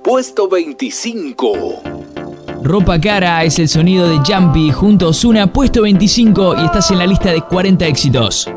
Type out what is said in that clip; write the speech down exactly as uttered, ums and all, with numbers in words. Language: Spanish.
Puesto veinticinco. Ropa Cara es el sonido de Jumpy junto a Ozuna, puesto veinticinco, y estás en la lista de cuarenta éxitos.